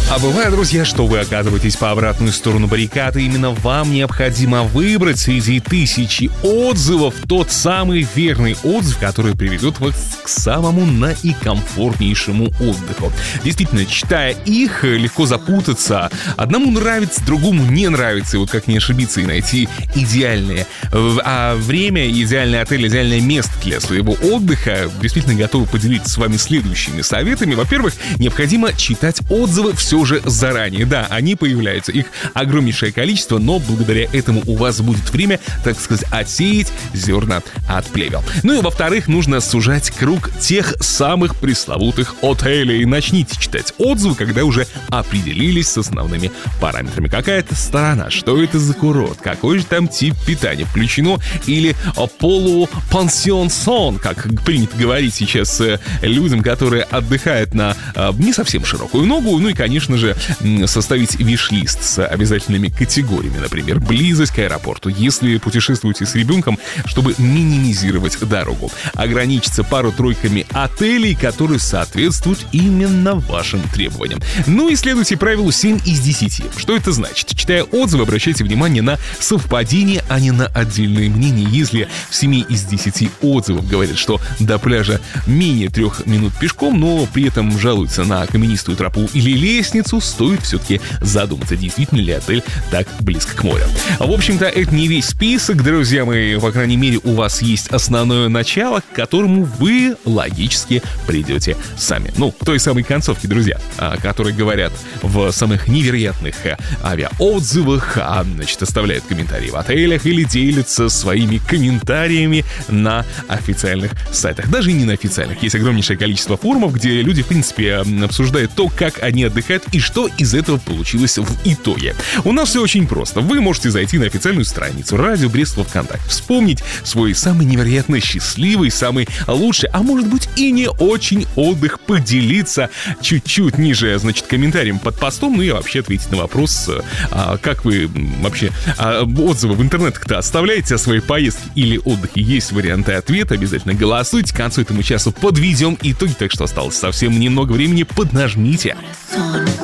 А бывает, друзья, что вы оказываетесь по обратную сторону баррикад, и именно вам необходимо выбрать среди тысячи отзывов тот самый верный отзыв, который приведет вас к самому наикомфортнейшему отдыху. Действительно, читая их, легко запутаться. Одному нравится, другому не нравится. И вот как не ошибиться и найти идеальное время, идеальный отель, идеальное место для своего отдыха, действительно готовы поделиться с вами следующими советами. Во-первых, необходимо читать отзывы все же заранее. Да, они появляются, их огромнейшее количество, но благодаря этому у вас будет время, так сказать, отсеять зерна от плевел. Ну и во-вторых, нужно сужать круг тех самых пресловутых отелей. Начните читать отзывы, когда уже определились с основными параметрами. Какая это сторона, что это за курорт, какой же там тип питания включено, или полупансион-сон, как принято говорить сейчас людям, которые отдыхают на не совсем широкую ногу. Ну и, конечно же, составить виш-лист с обязательными категориями, например, близость к аэропорту, если путешествуете с ребенком, чтобы минимизировать дорогу. Ограничиться пару-тройками отелей, которые соответствуют именно вашим требованиям. Ну и следуйте правилу 7 из 10. Что это значит? Читая отзывы, обращайте внимание на совпадение, а не на отдельные мнения. Если в 7 из 10 отзывов говорят, что до пляжа менее 3 минут пешком, но при этом жалуются на каменистую тропу или лестницу, стоит все-таки задуматься, действительно ли отель так близко к морю. В общем-то, это не весь список, друзья мои. По крайней мере, у вас есть основное начало, к которому вы логически придете сами. Ну, к той самой концовке, друзья, которые говорят в самых невероятных авиаотзывах, значит, оставляют комментарии в отелях или делятся своими комментариями на официальных сайтах. Даже и не на официальных. Есть огромнейшее количество форумов, где люди, в принципе, обсуждают то, как они отдыхают и что из этого получилось в итоге. У нас все очень просто. Вы можете зайти на официальную страницу Радио Брест ВКонтакте, вспомнить свой самый невероятно счастливый, самый лучший, а может быть и не очень отдых, поделиться чуть-чуть ниже, значит, комментарием под постом, ну и вообще ответить на вопрос, как вы вообще отзывы в интернетах-то оставляете о своей поездке или отдыхе. Есть варианты ответа, обязательно голосуйте. К концу этому часу подведем итоги, так что осталось совсем немного времени, поднажмите.